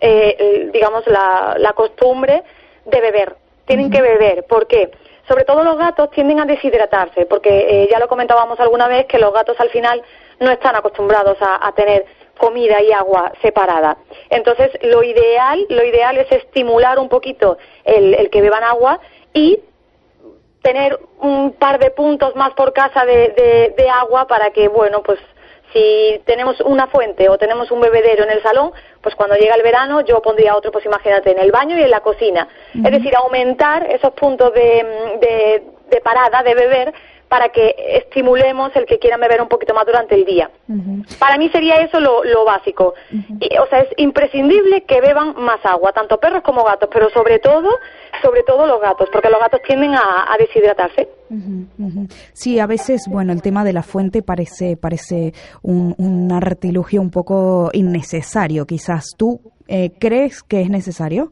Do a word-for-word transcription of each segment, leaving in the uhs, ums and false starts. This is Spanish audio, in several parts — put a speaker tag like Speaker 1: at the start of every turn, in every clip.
Speaker 1: eh, eh, digamos, la, la costumbre de beber. Tienen uh-huh. que beber. ¿Por qué? Sobre todo los gatos tienden a deshidratarse, porque eh, ya lo comentábamos alguna vez que los gatos al final no están acostumbrados a, a tener comida y agua separada. Entonces, lo ideal, lo ideal es estimular un poquito el, el que beban agua y tener un par de puntos más por casa de, de, de agua para que, bueno, pues si tenemos una fuente o tenemos un bebedero en el salón, pues cuando llega el verano yo pondría otro, pues imagínate, en el baño y en la cocina. Uh-huh. Es decir, aumentar esos puntos de, de, de parada, de beber, para que estimulemos el que quieran beber un poquito más durante el día. Uh-huh. Para mí sería eso lo, lo básico. Uh-huh. Y, o sea, es imprescindible que beban más agua, tanto perros como gatos, pero sobre todo, sobre todo los gatos, porque los gatos tienden a, a deshidratarse.
Speaker 2: Uh-huh, uh-huh. Sí, a veces, bueno, el tema de la fuente parece parece un, un artilugio un poco innecesario, quizás. ¿Tú eh, crees que es necesario?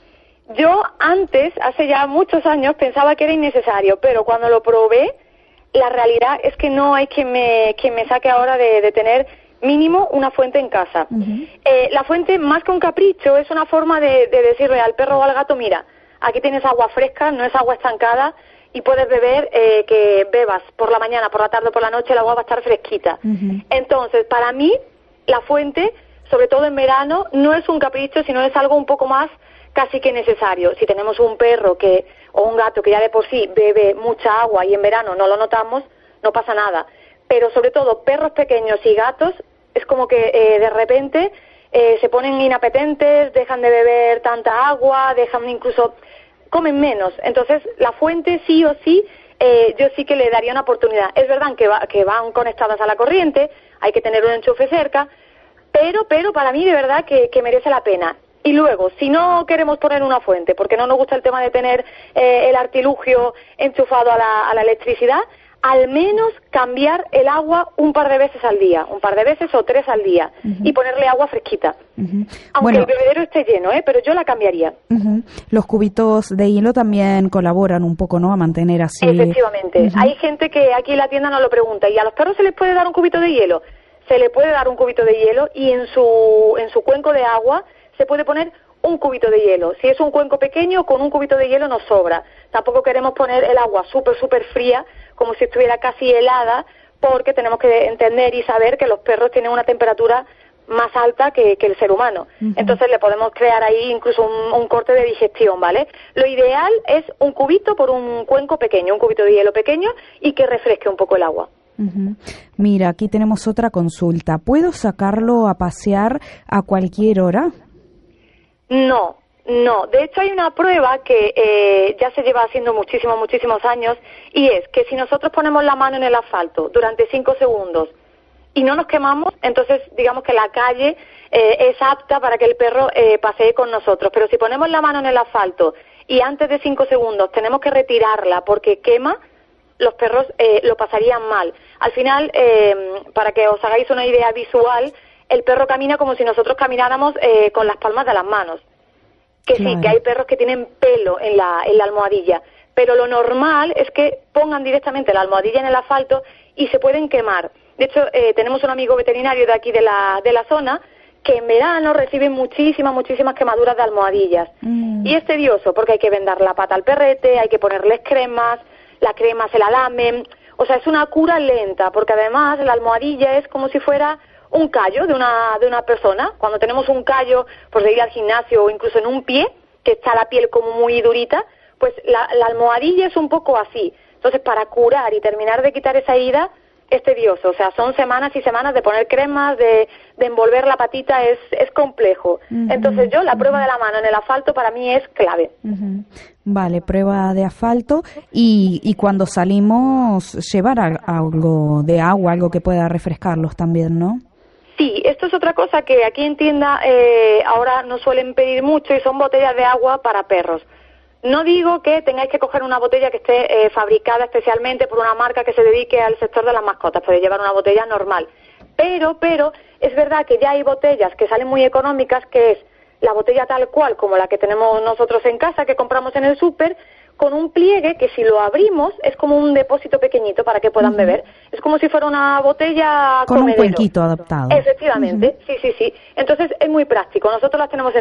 Speaker 1: Yo antes, hace ya muchos años, pensaba que era innecesario, pero cuando lo probé, la realidad es que no hay quien me, quien me saque ahora de, de tener mínimo una fuente en casa. Uh-huh. Eh, la fuente, más que un capricho, es una forma de, de decirle al perro o al gato, mira, aquí tienes agua fresca, no es agua estancada, y puedes beber, eh, que bebas por la mañana, por la tarde o por la noche, el agua va a estar fresquita. Uh-huh. Entonces, para mí, la fuente, sobre todo en verano, no es un capricho, sino es algo un poco más casi que necesario. Si tenemos un perro que o un gato que ya de por sí bebe mucha agua y en verano no lo notamos, no pasa nada. Pero sobre todo perros pequeños y gatos es como que eh, de repente eh, se ponen inapetentes, dejan de beber tanta agua, dejan incluso, comen menos. Entonces la fuente sí o sí, eh, yo sí que le daría una oportunidad. Es verdad que, va, que van conectadas a la corriente, hay que tener un enchufe cerca, pero, pero para mí de verdad que, que merece la pena. Y luego, si no queremos poner una fuente, porque no nos gusta el tema de tener eh, el artilugio enchufado a la, a la electricidad, al menos cambiar el agua un par de veces al día, un par de veces o tres al día, uh-huh. y ponerle agua fresquita. Uh-huh. Aunque bueno, el bebedero esté lleno, ¿eh? Pero yo la cambiaría.
Speaker 2: Uh-huh. Los cubitos de hielo también colaboran un poco, ¿no?, a mantener así.
Speaker 1: Efectivamente. Uh-huh. Hay gente que aquí en la tienda nos lo pregunta, ¿y a los perros se les puede dar un cubito de hielo? Se le puede dar un cubito de hielo y en su, en su cuenco de agua se puede poner un cubito de hielo. Si es un cuenco pequeño, con un cubito de hielo nos sobra. Tampoco queremos poner el agua súper, súper fría, como si estuviera casi helada, porque tenemos que entender y saber que los perros tienen una temperatura más alta que, que el ser humano. Uh-huh. Entonces le podemos crear ahí incluso un, un corte de digestión, ¿vale? Lo ideal es un cubito por un cuenco pequeño, un cubito de hielo pequeño y que refresque un poco el agua.
Speaker 2: Uh-huh. Mira, aquí tenemos otra consulta. ¿Puedo sacarlo a pasear a cualquier hora?
Speaker 1: No, no. De hecho, hay una prueba que eh, ya se lleva haciendo muchísimos, muchísimos años, y es que si nosotros ponemos la mano en el asfalto durante cinco segundos y no nos quemamos, entonces digamos que la calle eh, es apta para que el perro eh, pasee con nosotros. Pero si ponemos la mano en el asfalto y antes de cinco segundos tenemos que retirarla porque quema, los perros eh, lo pasarían mal. Al final, eh, para que os hagáis una idea visual, el perro camina como si nosotros camináramos eh, con las palmas de las manos. Que claro. Sí, que hay perros que tienen pelo en la, en la almohadilla, pero lo normal es que pongan directamente la almohadilla en el asfalto y se pueden quemar. De hecho, eh, tenemos un amigo veterinario de aquí de la, de la zona que en verano recibe muchísimas, muchísimas quemaduras de almohadillas. Mm. Y es tedioso porque hay que vendar la pata al perrete, hay que ponerles cremas, la crema se la lamen. O sea, es una cura lenta, porque además la almohadilla es como si fuera un callo de una de una persona. Cuando tenemos un callo, pues de ir al gimnasio o incluso en un pie, que está la piel como muy durita, pues la, la almohadilla es un poco así. Entonces, para curar y terminar de quitar esa herida, es tedioso. O sea, son semanas y semanas de poner cremas, de, de envolver la patita, es, es complejo. Uh-huh. Entonces yo, la prueba de la mano en el asfalto para mí es clave.
Speaker 2: Uh-huh. Vale, prueba de asfalto. Y, y cuando salimos, llevar algo de agua, algo que pueda refrescarlos también, ¿no?
Speaker 1: Sí, esto es otra cosa que aquí en tienda eh, ahora nos suelen pedir mucho y son botellas de agua para perros. No digo que tengáis que coger una botella que esté eh, fabricada especialmente por una marca que se dedique al sector de las mascotas, podéis llevar una botella normal. Pero, pero, es verdad que ya hay botellas que salen muy económicas, que es la botella tal cual como la que tenemos nosotros en casa, que compramos en el súper, con un pliegue que si lo abrimos es como un depósito pequeñito para que puedan uh-huh. beber. Es como si fuera una botella
Speaker 2: con
Speaker 1: comedero.
Speaker 2: Un cuenquito adaptado.
Speaker 1: Efectivamente, uh-huh. sí, sí, sí. Entonces es muy práctico. Nosotros las tenemos en